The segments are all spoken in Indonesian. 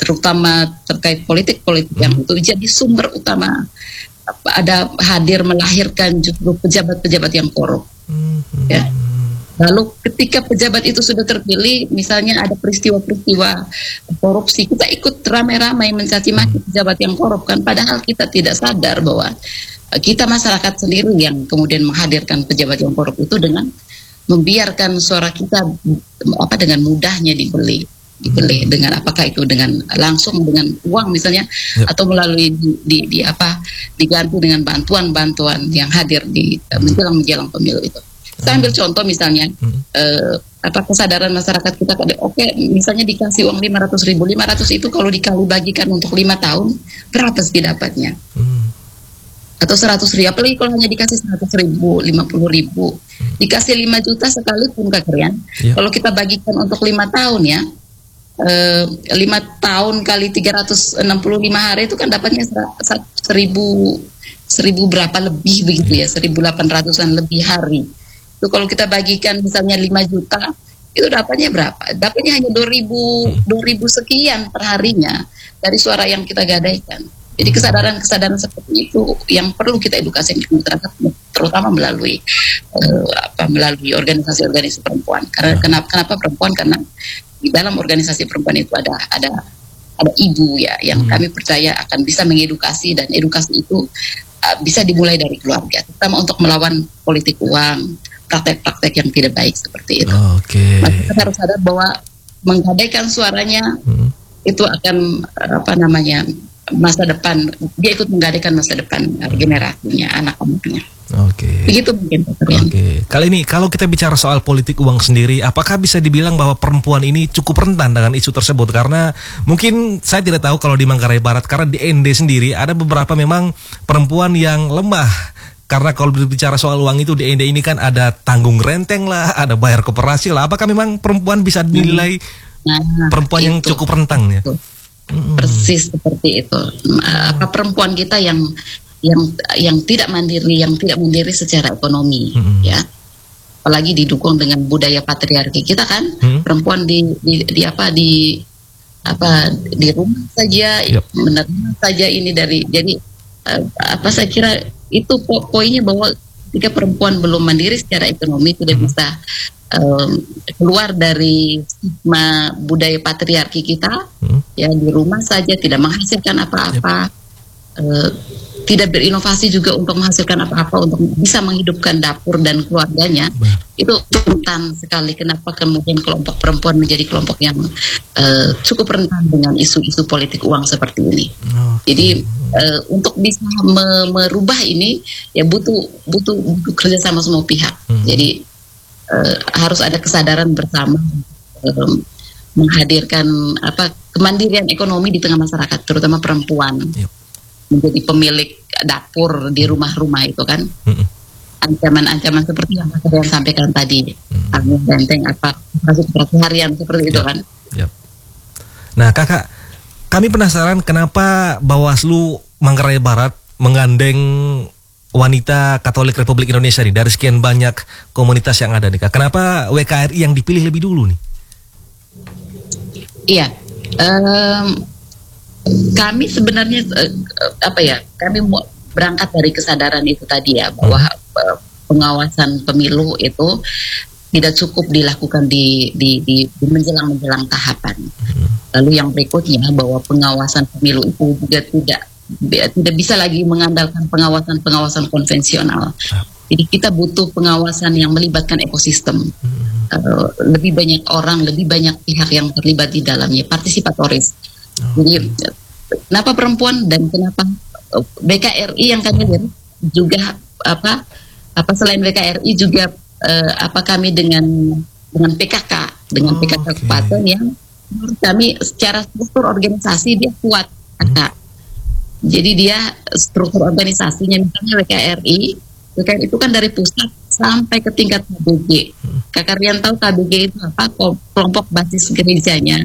terutama terkait politik yang itu jadi sumber utama ada hadir melahirkan justru pejabat-pejabat yang korup. Ya. Lalu ketika pejabat itu sudah terpilih, misalnya ada peristiwa-peristiwa korupsi, kita ikut ramai-ramai mencaci maki pejabat yang korup kan, padahal kita tidak sadar bahwa kita masyarakat sendiri yang kemudian menghadirkan pejabat yang korup itu dengan membiarkan suara kita dengan mudahnya dibeli dengan apakah itu dengan langsung dengan uang misalnya, atau melalui diganti dengan bantuan yang hadir di menjelang pemilu itu. Saya ambil contoh misalnya kesadaran masyarakat kita, misalnya dikasih uang 500.000 itu kalau dikali bagikan untuk 5 tahun berapa sih dapatnya? Atau 100.000, apalagi kalau hanya dikasih 100.000, 50.000, dikasih 5 juta sekalipun Kak Rian, kalau kita bagikan untuk 5 tahun ya, 5 tahun kali 365 hari itu kan dapatnya 1.000 berapa lebih begitu ya, 1.800-an lebih hari. Itu kalau kita bagikan misalnya 5 juta, itu dapatnya berapa? Dapatnya hanya 2.000 sekian per harinya dari suara yang kita gadaikan. Jadi kesadaran seperti itu yang perlu kita edukasi ke masyarakat, terutama melalui organisasi-organisasi perempuan. Karena kenapa perempuan? Karena di dalam organisasi perempuan itu ada ibu ya, yang kami percaya akan bisa mengedukasi, dan edukasi itu bisa dimulai dari keluarga, terutama untuk melawan politik uang, praktek-praktek yang tidak baik seperti itu. Maka kita harus sadar bahwa menggadaikan suaranya itu akan masa depan, dia ikut menggadaikan masa depan generasinya, anak-anaknya. Begitu mungkin. Kali ini kalau kita bicara soal politik uang sendiri, apakah bisa dibilang bahwa perempuan ini cukup rentan dengan isu tersebut? Karena mungkin saya tidak tahu kalau di Manggarai Barat, karena di ND sendiri ada beberapa memang perempuan yang lemah. Karena kalau berbicara soal uang itu di ND ini kan ada tanggung renteng lah, ada bayar koperasi lah. Apakah memang perempuan bisa dinilai perempuan yang cukup rentan ya? Persis seperti itu. Perempuan kita yang tidak mandiri secara ekonomi, ya. Apalagi didukung dengan budaya patriarki kita kan, perempuan di rumah saja, menerima saja ini dari. Jadi saya kira itu poinnya, bahwa ketika perempuan belum mandiri secara ekonomi, tidak bisa keluar dari stigma budaya patriarki kita, ya, di rumah saja tidak menghasilkan apa-apa, tidak berinovasi juga untuk menghasilkan apa-apa untuk bisa menghidupkan dapur dan keluarganya. Itu rentan sekali. Kenapa kemudian kelompok perempuan menjadi kelompok yang cukup rentan dengan isu-isu politik uang seperti ini. Jadi untuk bisa merubah ini ya butuh kerjasama semua pihak. Jadi harus ada kesadaran bersama menghadirkan kemandirian ekonomi di tengah masyarakat, terutama perempuan. Menjadi pemilik dapur di rumah-rumah itu kan. Ancaman-ancaman seperti yang saya sampaikan tadi, tanggung renteng operasi harian seperti itu kan. Nah Kakak, kami penasaran kenapa Bawaslu Manggarai Barat menggandeng wanita Katolik Republik Indonesia nih dari sekian banyak komunitas yang ada nih Kak. Kenapa WKRI yang dipilih lebih dulu nih? Iya, kami sebenarnya kami berangkat dari kesadaran itu tadi ya, bahwa pengawasan pemilu itu tidak cukup dilakukan di menjelang tahapan. Lalu yang berikutnya, bahwa pengawasan pemilu itu juga tidak bisa lagi mengandalkan pengawasan konvensional. Jadi kita butuh pengawasan yang melibatkan ekosistem. Lebih banyak orang, lebih banyak pihak yang terlibat di dalamnya, partisipatoris. Jadi kenapa perempuan dan kenapa BKRI yang kami lihat juga selain BKRI juga kami dengan PKK Kabupaten yang kami secara struktur organisasi dia kuat. Jadi dia struktur organisasinya, misalnya WKRI itu kan dari pusat sampai ke tingkat KBG. Kakak Rian tahu KBG itu apa? Kelompok basis gerejanya.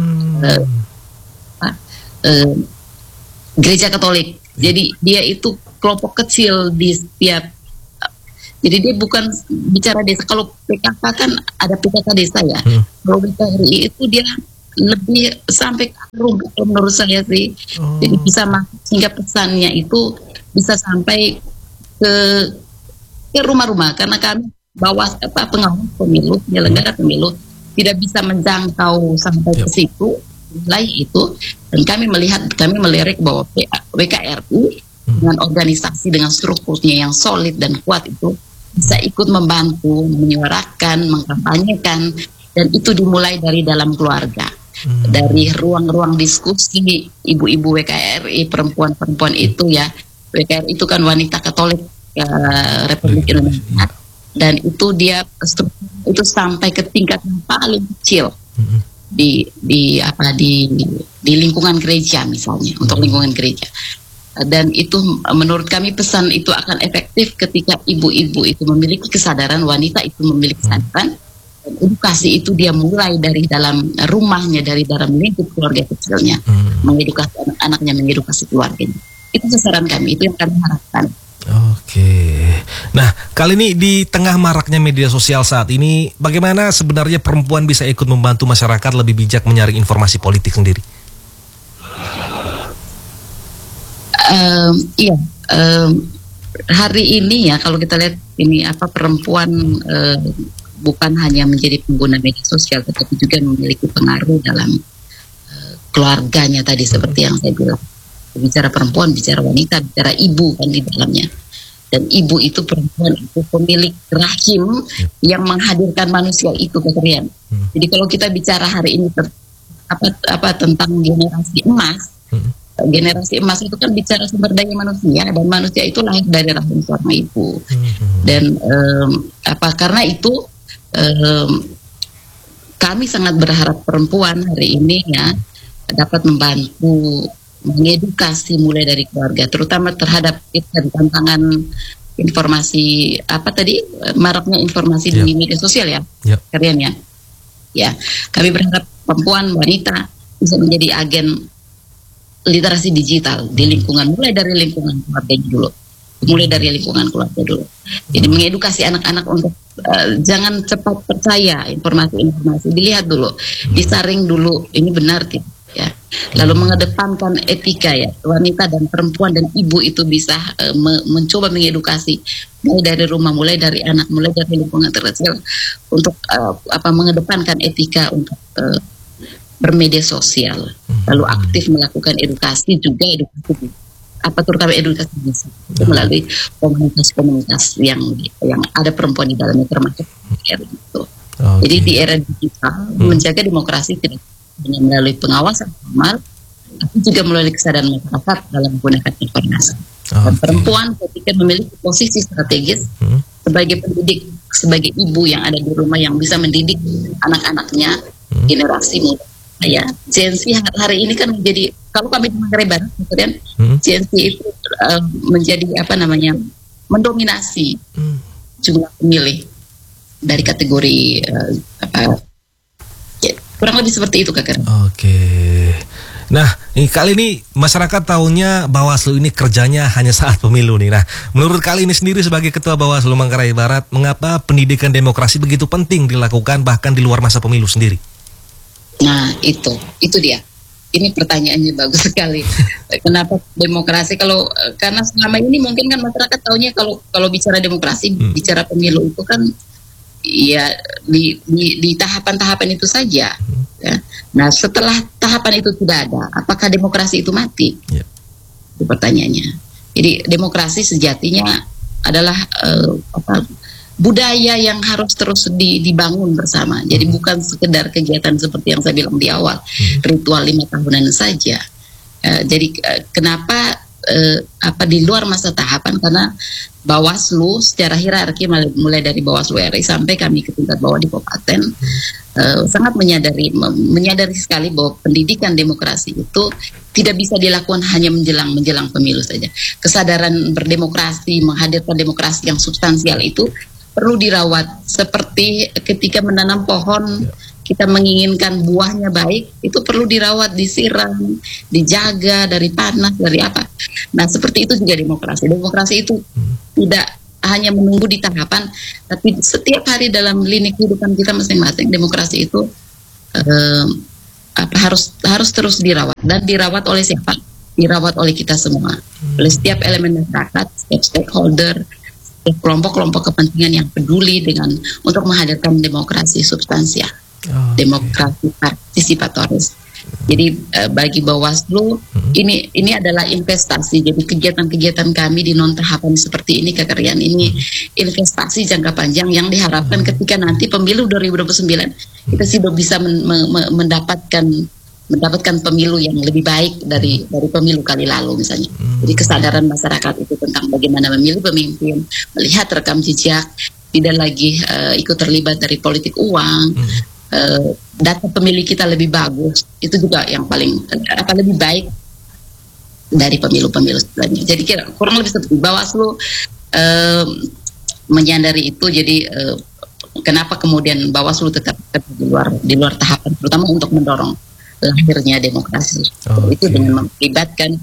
Gereja Katolik. Jadi dia itu kelompok kecil di setiap. Jadi dia bukan bicara desa. Kalau PKK kan ada PKK desa ya. Kalau BKRI itu dia lebih sampai ke rumah menurut saya sih. Jadi bisa masuk sehingga pesannya itu bisa sampai ke rumah-rumah, karena kami pengawas pemilu, penyelenggara pemilu tidak bisa menjangkau sampai ke situ wilayah itu, dan kami melirik bahwa WKRI dengan organisasi dengan strukturnya yang solid dan kuat itu bisa ikut membantu, menyuarakan, mengkampanyekan, dan itu dimulai dari dalam keluarga, dari ruang-ruang diskusi ibu-ibu WKRI, perempuan-perempuan itu ya. WKRI itu kan wanita Katolik Republik Indonesia, dan itu dia itu sampai ke tingkat yang paling kecil di lingkungan gereja misalnya, untuk lingkungan gereja. Dan itu menurut kami pesan itu akan efektif ketika ibu-ibu itu memiliki kesadaran, wanita itu memiliki kesadaran, dan edukasi itu dia mulai dari dalam rumahnya, dari dalam lingkup keluarga kecilnya, mengedukasi anak-anaknya, mengedukasi keluarganya. Itu sasaran kami, itu yang kami harapkan. Oke. Nah, kali ini di tengah maraknya media sosial saat ini, bagaimana sebenarnya perempuan bisa ikut membantu masyarakat lebih bijak menyaring informasi politik sendiri? Hari ini ya, kalau kita lihat ini perempuan bukan hanya menjadi pengguna media sosial, tetapi juga memiliki pengaruh dalam keluarganya tadi, seperti yang saya bilang. Bicara perempuan, bicara wanita, bicara ibu kan di dalamnya. Dan ibu itu, perempuan itu pemilik rahim yang menghadirkan manusia itu, kekerian. Jadi kalau kita bicara hari ini tentang generasi emas, generasi emas itu kan bicara sumber daya manusia, dan manusia itu lahir dari rahim seorang ibu. Dan karena itu kami sangat berharap perempuan hari ini ya dapat membantu mengedukasi mulai dari keluarga, terutama terhadap tantangan informasi maraknya informasi di media sosial ya, kalian ya. Kami berharap perempuan, wanita bisa menjadi agen literasi digital di lingkungan, mulai dari lingkungan keluarga dulu. Jadi mengedukasi anak-anak untuk jangan cepat percaya informasi, dilihat dulu, disaring dulu, ini benar tidak ya. Lalu mengedepankan etika ya, wanita dan perempuan dan ibu itu bisa mencoba mengedukasi mulai dari rumah, mulai dari anak, mulai dari lingkungan terkecil untuk mengedepankan etika untuk bermedia sosial, lalu aktif melakukan edukasi terutama edukasi itu melalui komunitas-komunitas yang ada perempuan di dalamnya, termasuk era itu. Jadi di era digital menjaga demokrasi tidak hanya melalui pengawasan formal, tapi juga melalui kesadaran masyarakat dalam menggunakan informasi. Dan perempuan ketika memiliki posisi strategis sebagai pendidik, sebagai ibu yang ada di rumah yang bisa mendidik anak-anaknya, generasi muda. Ya, Gen Z hari ini kan menjadi, kalau kami di Manggarai Barat, kemudian Gen Z itu menjadi mendominasi jumlah pemilih dari kategori kurang lebih seperti itu, Kak. Oke. Nah, kali ini masyarakat tahunya Bawaslu ini kerjanya hanya saat pemilu nih. Nah, menurut kali ini sendiri sebagai Ketua Bawaslu Manggarai Barat, mengapa pendidikan demokrasi begitu penting dilakukan bahkan di luar masa pemilu sendiri? Nah, itu dia. Ini pertanyaannya bagus sekali. Kenapa demokrasi? Karena selama ini mungkin kan masyarakat tahunya kalau bicara demokrasi, bicara pemilu itu kan ya di tahapan-tahapan itu saja. Ya. Nah, setelah tahapan itu tidak ada, apakah demokrasi itu mati? Itu pertanyaannya. Jadi demokrasi sejatinya adalah budaya yang harus terus dibangun bersama. Jadi bukan sekedar kegiatan seperti yang saya bilang di awal, ritual 5 tahunan saja. Jadi kenapa di luar masa tahapan? Karena Bawaslu secara hierarki mulai dari Bawaslu RI sampai kami ke tingkat bawah di kabupaten sangat menyadari sekali bahwa pendidikan demokrasi itu tidak bisa dilakukan hanya menjelang pemilu saja. Kesadaran berdemokrasi, menghadirkan demokrasi yang substansial itu perlu dirawat, seperti ketika menanam pohon kita menginginkan buahnya baik, itu perlu dirawat, disiram, dijaga dari panas, dari apa. Nah, seperti itu juga demokrasi. Demokrasi itu tidak hanya menunggu di tahapan, tapi setiap hari dalam lini kehidupan kita masing-masing. Demokrasi itu harus terus dirawat, dan dirawat oleh siapa? Dirawat oleh kita semua, oleh setiap elemen masyarakat, setiap stakeholder, setiap kelompok-kelompok kepentingan yang peduli dengan untuk menghadirkan demokrasi substansial, demokrasi partisipatoris. Jadi bagi Bawaslu ini adalah investasi. Jadi kegiatan-kegiatan kami di non tahapan seperti ini, Kak Rian, ini investasi jangka panjang yang diharapkan ketika nanti pemilu 2029 kita sudah bisa mendapatkan pemilu yang lebih baik dari pemilu kali lalu misalnya. Jadi kesadaran masyarakat itu tentang bagaimana memilih pemimpin, melihat rekam jejak, tidak lagi ikut terlibat dari politik uang. Data pemilih kita lebih bagus, itu juga yang paling lebih baik dari pemilu-pemilu sebelumnya. Jadi kurang lebih seperti Bawaslu menyadari itu. Jadi kenapa kemudian Bawaslu tetap di luar tahapan, terutama untuk mendorong lahirnya demokrasi. Itu dengan melibatkan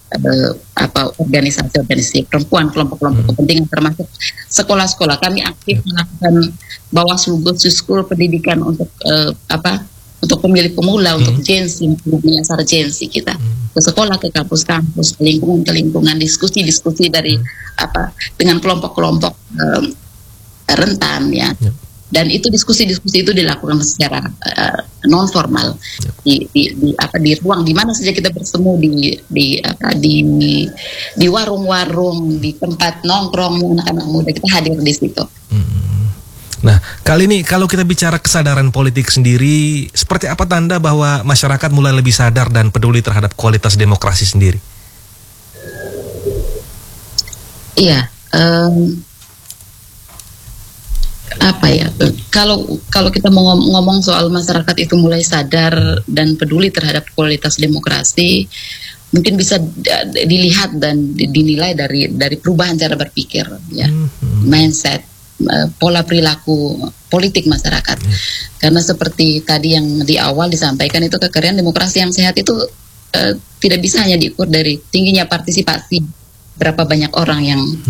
organisasi perempuan, kelompok-kelompok kepentingan, termasuk sekolah-sekolah. Kami aktif melakukan Bawaslu Go to School, pendidikan untuk untuk pemilih pemula, untuk Gen Z, menyasar Gen Z kita ke sekolah, ke kampus-kampus, ke lingkungan, diskusi dari dengan kelompok-kelompok rentan ya. Dan itu diskusi itu dilakukan secara non formal di ruang di mana saja kita bertemu, di warung-warung, di tempat nongkrong anak-anak muda, kita hadir di situ. Nah, kali ini kalau kita bicara kesadaran politik sendiri, seperti apa tanda bahwa masyarakat mulai lebih sadar dan peduli terhadap kualitas demokrasi sendiri? Iya. Kalau kita mau ngomong soal masyarakat itu mulai sadar dan peduli terhadap kualitas demokrasi, mungkin bisa dilihat dan dinilai dari perubahan cara berpikir, ya, mindset, pola perilaku politik masyarakat. Karena seperti tadi yang di awal disampaikan itu, kekerian demokrasi yang sehat itu tidak bisa hanya diukur dari tingginya partisipasi, berapa banyak orang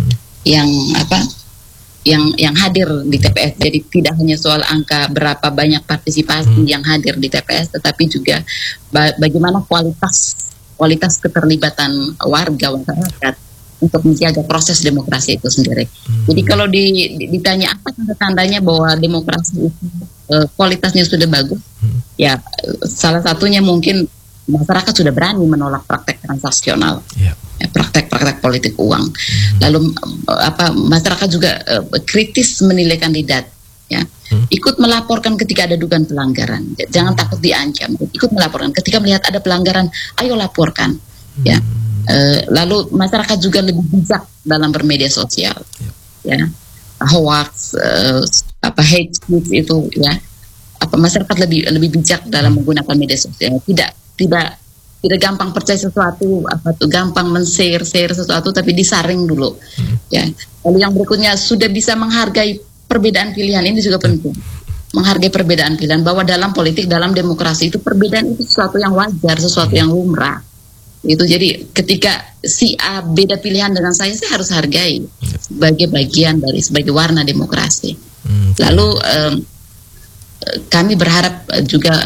yang hadir di TPS. Jadi tidak hanya soal angka berapa banyak partisipasi yang hadir di TPS, tetapi juga bagaimana kualitas keterlibatan warga masyarakat untuk menjaga proses demokrasi itu sendiri. Jadi kalau ditanya apa tanda-tandanya bahwa demokrasi itu kualitasnya sudah bagus, ya salah satunya mungkin masyarakat sudah berani menolak praktek transaksional, praktek-praktek politik uang. Lalu masyarakat juga kritis menilai kandidat, ya, ikut melaporkan ketika ada dugaan pelanggaran. Jangan takut diancam, ikut melaporkan ketika melihat ada pelanggaran, ayo laporkan, ya. Lalu masyarakat juga lebih bijak dalam bermedia sosial, ya, hoax, hate speech itu, ya, masyarakat lebih bijak dalam menggunakan media sosial. Tidak gampang percaya sesuatu, gampang men-share sesuatu tapi disaring dulu, ya. Lalu yang berikutnya sudah bisa menghargai perbedaan pilihan, ini juga penting. Menghargai perbedaan pilihan, bahwa dalam politik, dalam demokrasi itu perbedaan itu sesuatu yang wajar, sesuatu yang lumrah. Itu jadi ketika si A beda pilihan dengan saya harus hargai sebagai bagian sebagai warna demokrasi. Lalu kami berharap juga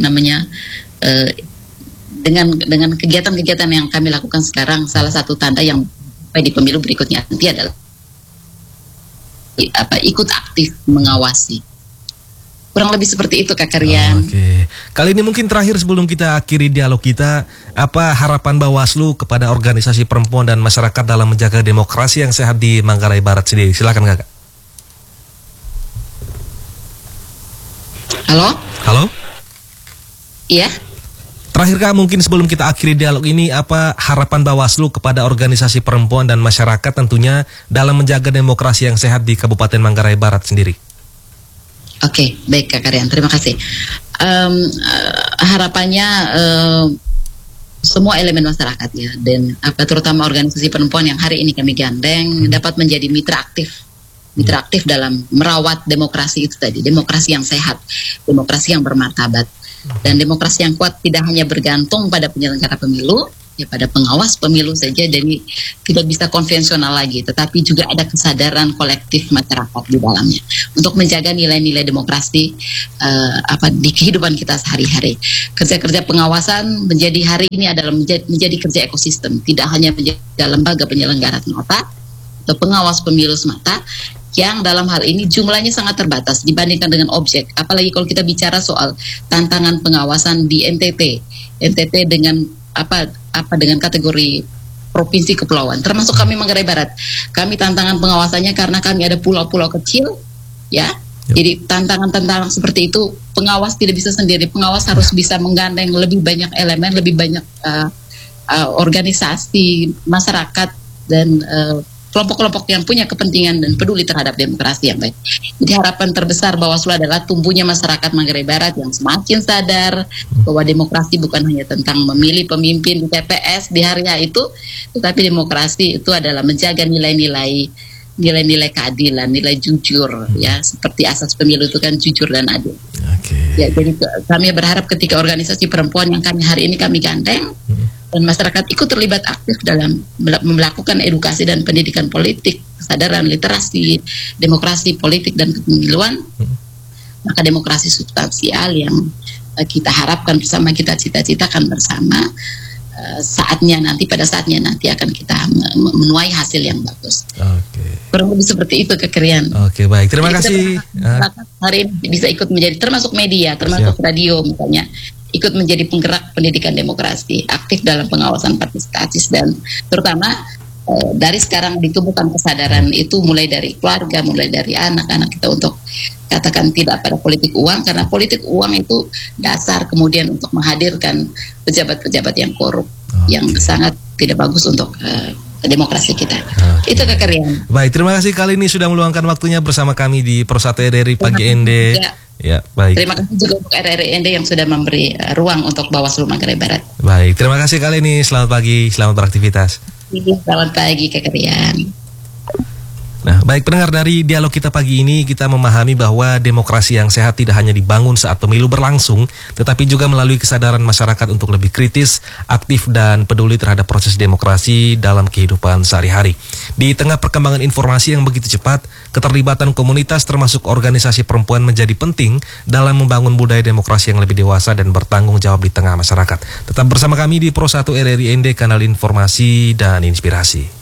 dengan kegiatan-kegiatan yang kami lakukan sekarang, salah satu tanda yang di pemilu berikutnya nanti adalah ikut aktif mengawasi. Kurang lebih seperti itu, Kak Rian. Oke. Kali ini mungkin terakhir sebelum kita akhiri dialog kita, apa harapan Bawaslu kepada organisasi perempuan dan masyarakat dalam menjaga demokrasi yang sehat di Manggarai Barat sendiri? Silakan, Kakak. Halo? Iya. Terakhir, Kak, mungkin sebelum kita akhiri dialog ini, apa harapan Bawaslu kepada organisasi perempuan dan masyarakat tentunya dalam menjaga demokrasi yang sehat di Kabupaten Manggarai Barat sendiri? Oke, baik Kak Rian, terima kasih. Harapannya semua elemen masyarakat, ya, dan terutama organisasi perempuan yang hari ini kami gandeng dapat menjadi mitra aktif dalam merawat demokrasi itu tadi, demokrasi yang sehat, demokrasi yang bermartabat. Dan demokrasi yang kuat tidak hanya bergantung pada penyelenggara pemilu, ya pada pengawas pemilu saja, jadi tidak bisa konvensional lagi, tetapi juga ada kesadaran kolektif masyarakat di dalamnya untuk menjaga nilai-nilai demokrasi di kehidupan kita sehari-hari. Kerja-kerja pengawasan menjadi hari ini adalah menjadi kerja ekosistem, tidak hanya menjadi lembaga penyelenggara semata atau pengawas pemilu semata, yang dalam hal ini jumlahnya sangat terbatas dibandingkan dengan objek. Apalagi kalau kita bicara soal tantangan pengawasan di NTT dengan dengan kategori provinsi kepulauan, termasuk kami Manggarai Barat. Kami tantangan pengawasannya karena kami ada pulau-pulau kecil, ya. Jadi tantangan-tantangan seperti itu pengawas tidak bisa sendiri. Pengawas harus bisa menggandeng lebih banyak elemen, lebih banyak organisasi masyarakat dan kelompok-kelompok yang punya kepentingan dan peduli terhadap demokrasi yang baik. Jadi harapan terbesar Bawaslu adalah tumbuhnya masyarakat Manggarai Barat yang semakin sadar bahwa demokrasi bukan hanya tentang memilih pemimpin di TPS di hari itu, tetapi demokrasi itu adalah menjaga nilai-nilai keadilan, nilai jujur, ya, seperti asas pemilu itu kan jujur dan adil. Ya, jadi kami berharap ketika organisasi perempuan yang hari ini kami gandeng dan masyarakat ikut terlibat aktif dalam melakukan edukasi dan pendidikan politik, kesadaran, literasi, demokrasi, politik dan kepemiluan, maka demokrasi substansial yang kita harapkan bersama, kita cita-citakan bersama, pada saatnya nanti akan kita menuai hasil yang bagus. Kurang lebih seperti itu Kak Rian. Oke, baik. Terima kasih. Hari ini bisa ikut menjadi, termasuk media, termasuk radio misalnya, ikut menjadi penggerak pendidikan demokrasi, aktif dalam pengawasan partisipatif, dan terutama dari sekarang ditumbuhkan kesadaran itu mulai dari keluarga, mulai dari anak-anak kita untuk katakan tidak pada politik uang, karena politik uang itu dasar kemudian untuk menghadirkan pejabat-pejabat yang korup, yang sangat tidak bagus untuk demokrasi kita. Itu Kak Rian. Baik, terima kasih kali ini sudah meluangkan waktunya bersama kami di Pro1 RRI Pagi ND. Ya, baik. Terima kasih juga untuk RRI ND yang sudah memberi ruang untuk Bawaslu Manggarai Barat. Baik, terima kasih kali ini. Selamat pagi, selamat beraktivitas. Selamat pagi Kak Rian. Nah, baik pendengar, dari dialog kita pagi ini kita memahami bahwa demokrasi yang sehat tidak hanya dibangun saat pemilu berlangsung, tetapi juga melalui kesadaran masyarakat untuk lebih kritis, aktif dan peduli terhadap proses demokrasi dalam kehidupan sehari-hari. Di tengah perkembangan informasi yang begitu cepat, keterlibatan komunitas termasuk organisasi perempuan menjadi penting dalam membangun budaya demokrasi yang lebih dewasa dan bertanggung jawab di tengah masyarakat. Tetap bersama kami di Pro1 RRI ND, kanal informasi dan inspirasi.